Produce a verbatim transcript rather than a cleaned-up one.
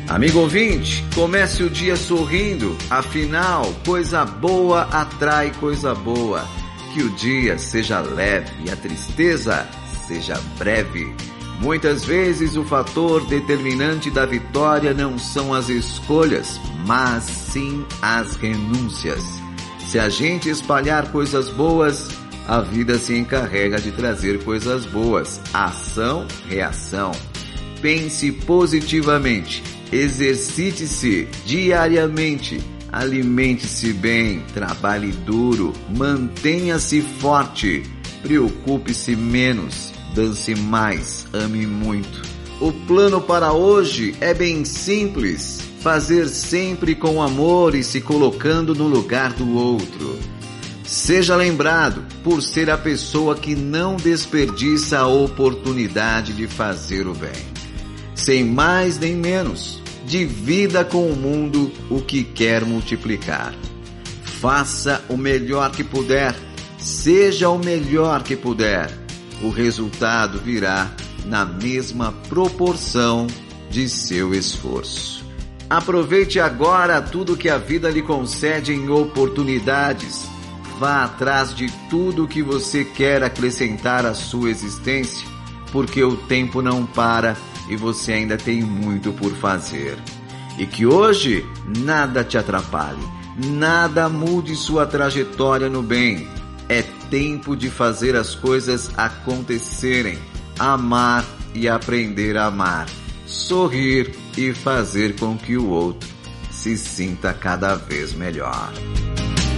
Amigo ouvinte, comece o dia sorrindo, afinal, coisa boa atrai coisa boa. Que o dia seja leve e a tristeza seja breve. Muitas vezes o fator determinante da vitória não são as escolhas, mas sim as renúncias. Se a gente espalhar coisas boas, a vida se encarrega de trazer coisas boas. Ação, reação. Pense positivamente, exercite-se diariamente, alimente-se bem, trabalhe duro, mantenha-se forte, preocupe-se menos, dance mais, ame muito. O plano para hoje é bem simples, fazer sempre com amor e se colocando no lugar do outro. Seja lembrado por ser a pessoa que não desperdiça a oportunidade de fazer o bem. Sem mais nem menos, divida com o mundo o que quer multiplicar. Faça o melhor que puder, seja o melhor que puder. O resultado virá na mesma proporção de seu esforço. Aproveite agora tudo que a vida lhe concede em oportunidades. Vá atrás de tudo que você quer acrescentar à sua existência, porque o tempo não para e você ainda tem muito por fazer. E que hoje nada te atrapalhe, nada mude sua trajetória no bem. É tempo de fazer as coisas acontecerem, amar e aprender a amar, sorrir e fazer com que o outro se sinta cada vez melhor.